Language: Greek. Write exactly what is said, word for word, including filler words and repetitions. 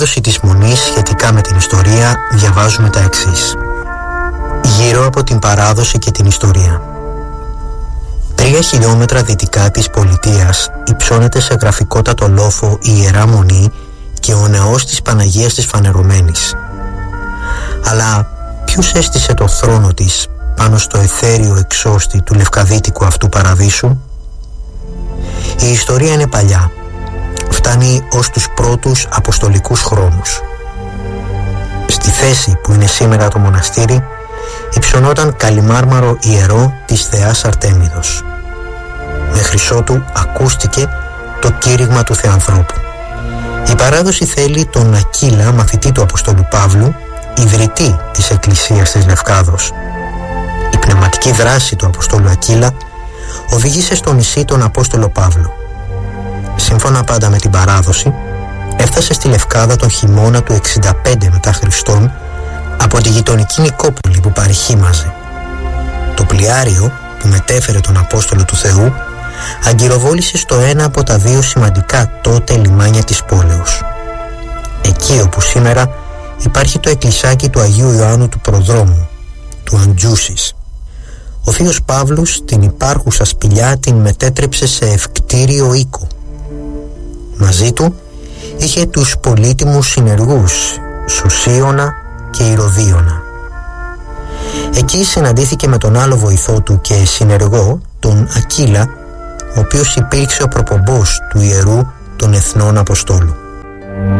έκδοση της Μονής σχετικά με την ιστορία διαβάζουμε τα εξής. Γύρω από την παράδοση και την ιστορία. Τρία χιλιόμετρα δυτικά της πολιτείας υψώνεται σε γραφικότατο λόφο η Ιερά Μονή και ο νεός της Παναγίας της Φανερωμένης. Αλλά ποιος έστησε το θρόνο της πάνω στο αιθέριο εξώστη του λευκαδίτικου αυτού παραδείσου? Η ιστορία είναι παλιά. Φτάνει ως τους πρώτους αποστολικούς χρόνους. Στη θέση που είναι σήμερα το μοναστήρι υψωνόταν καλυμάρμαρο ιερό της θεάς Αρτέμιδος. Μέχρι ότου ακούστηκε το κήρυγμα του Θεανθρώπου. Η παράδοση θέλει τον Ακύλα, μαθητή του Αποστόλου Παύλου, ιδρυτή της Εκκλησίας της Λευκάδος. Η πνευματική δράση του Αποστόλου Ακύλα οδήγησε στο νησί τον Απόστολο Παύλο. Σύμφωνα πάντα με την παράδοση, έφτασε στη Λευκάδα τον χειμώνα του εξήντα πέντε μετά Χριστόν από τη γειτονική Νικόπολη που παρηχήμαζε. Το πλοιάριο που μετέφερε τον Απόστολο του Θεού αγκυροβόλησε στο ένα από τα δύο σημαντικά τότε λιμάνια της πόλεως. Εκεί όπου σήμερα υπάρχει το εκκλησάκι του Αγίου Ιωάννου του Προδρόμου, του Αντζούσης. Ο θείος Παύλος την υπάρχουσα σπηλιά την μετέτρεψε σε ευκτήριο οίκο. Μαζί του είχε τους πολύτιμους συνεργούς Σωσίωνα και Ηρωδίωνα. Εκεί συναντήθηκε με τον άλλο βοηθό του και συνεργό, τον Ακύλα, ο οποίος υπήρξε ο προπομπός του ιερού των Εθνών Αποστόλου.